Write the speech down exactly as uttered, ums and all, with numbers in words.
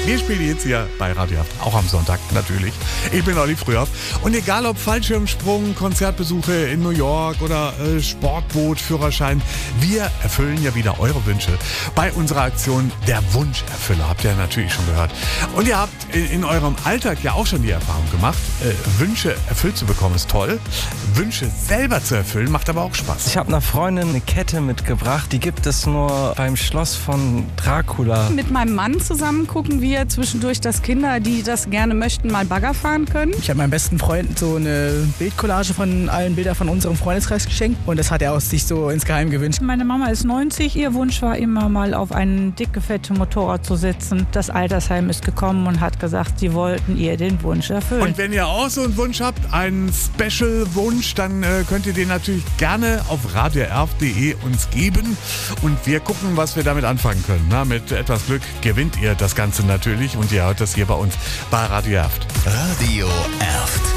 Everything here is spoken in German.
Wir spielen jetzt hier bei Radio Haft, auch am Sonntag natürlich. Ich bin Olli Frühauf. Und egal ob Fallschirmsprung, Konzertbesuche in New York oder äh, Sportboot, Führerschein, wir erfüllen ja wieder eure Wünsche bei unserer Aktion Der Wunscherfüller. Habt ihr ja natürlich schon gehört. Und ihr habt in, in eurem Alltag ja auch schon die Erfahrung gemacht, äh, Wünsche erfüllt zu bekommen ist toll. Wünsche selber zu erfüllen macht aber auch Spaß. Ich habe einer Freundin eine Kette mitgebracht, die gibt es nur beim Schloss von Dracula. Mit meinem Mann zusammen gucken wir zwischendurch, dass Kinder, die das gerne möchten, mal Bagger fahren können. Ich habe meinem besten Freund so eine Bildcollage von allen Bildern von unserem Freundeskreis geschenkt und das hat er aus sich so insgeheim gewünscht. Meine Mama ist neunzig, ihr Wunsch war immer mal auf ein dicke, fette Motorrad zu sitzen. Das Altersheim ist gekommen und hat gesagt, sie wollten ihr den Wunsch erfüllen. Und wenn ihr auch so einen Wunsch habt, einen Special-Wunsch, dann äh, könnt ihr den natürlich gerne auf radio erf punkt de uns geben und wir gucken, was wir damit anfangen können. Na, mit etwas Glück gewinnt ihr das Ganze natürlich und ihr hört das hier bei uns bei Radio Erft. Radio Erft.